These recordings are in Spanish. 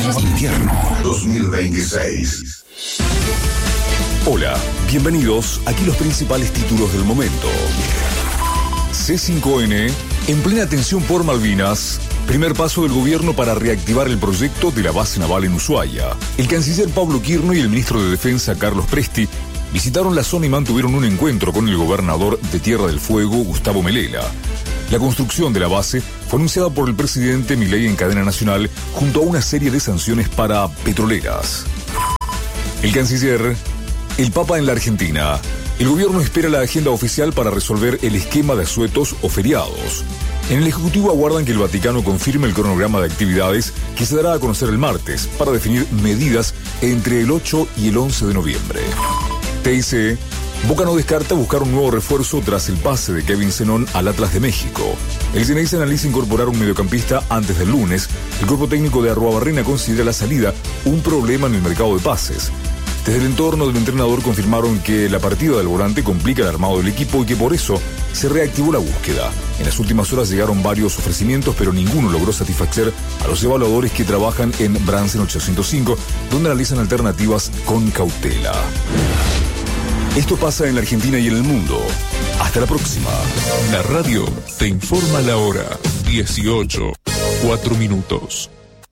Invierno 2026. Hola, bienvenidos. Aquí los principales títulos del momento. C5N, en plena tensión por Malvinas. Primer paso del gobierno para reactivar el proyecto de la base naval en Ushuaia. El canciller Pablo Quirno y el ministro de Defensa Carlos Presti visitaron la zona y mantuvieron un encuentro con el gobernador de Tierra del Fuego, Gustavo Melela. La construcción de la base fue anunciada por el presidente Milei en cadena nacional junto a una serie de sanciones para petroleras. El canciller, el Papa en la Argentina. El gobierno espera la agenda oficial para resolver el esquema de asuetos o feriados. En el Ejecutivo aguardan que el Vaticano confirme el cronograma de actividades que se dará a conocer el martes para definir medidas entre el 8 y el 11 de noviembre. TIC, Boca no descarta buscar un nuevo refuerzo tras el pase de Kevin Zenón al Atlas de México. El Ceneice analiza incorporar un mediocampista antes del lunes. El cuerpo técnico de Arruabarrena considera la salida un problema en el mercado de pases. Desde el entorno del entrenador confirmaron que la partida del volante complica el armado del equipo y que por eso se reactivó la búsqueda. En las últimas horas llegaron varios ofrecimientos, pero ninguno logró satisfacer a los evaluadores que trabajan en Bransen 805, donde analizan alternativas con cautela. Esto pasa en la Argentina y en el mundo. Hasta la próxima. La radio te informa la hora. 18:04.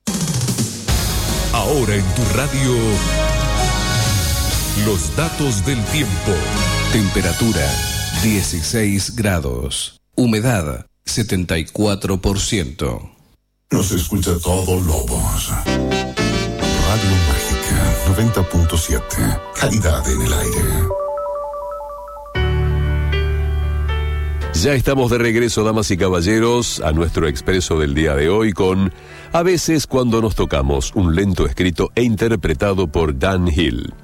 Ahora en tu radio, los datos del tiempo. Temperatura 16 grados. Humedad 74%. Nos escucha todo Lobos. Radio Mágica 90.7. Calidad en el aire. Ya estamos de regreso, damas y caballeros, a nuestro expreso del día de hoy con A veces cuando nos tocamos, un lento escrito e interpretado por Dan Hill.